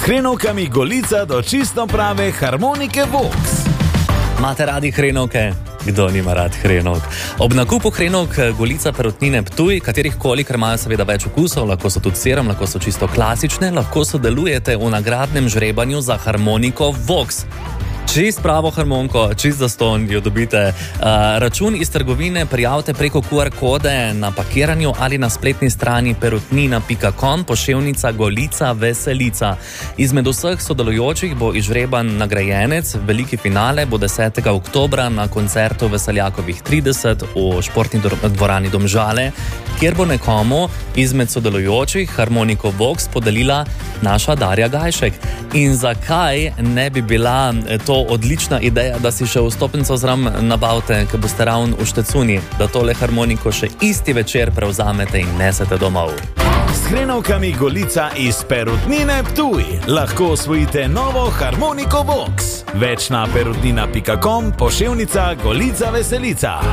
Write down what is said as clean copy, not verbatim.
S hrenovkami Golica do čisto prave harmonike Vox. Imate radi hrenovke? Kdo nima rad hrenovk? Ob nakupu hrenovk Golica Perutnine Ptuj, katerih koli, ker imajo seveda več okusov, lahko so tudi serum, lahko so čisto klasične, lahko sodelujete v nagradnem žrebanju za harmoniko Vox. Čist pravo harmoniko, čist zastonj jo dobite. Račun iz trgovine prijavite preko QR kode na pakiranju ali na spletni strani perutnina.com, poševnica Golica Veselica. Izmed vseh sodelujočih bo izžreban nagrajenec. Veliki finale bo 10. oktobra na koncertu Veseljakovih 30 v športni dvorani Domžale, kjer bo nekomu izmed sodelujočih harmoniko Vox podelila naša Darja Gajšek. In zakaj ne bi bila to odlična ideja, da si še vstopnico zram nabavite, ker boste ravno v Štecuni, da tole harmoniko še isti večer prevzamete in nesete domov. S hrenovkami Golica iz Perutnine Ptuj lahko osvojite novo harmoniko Vox. Več na perutnina.com, poševnica Golica Veselica.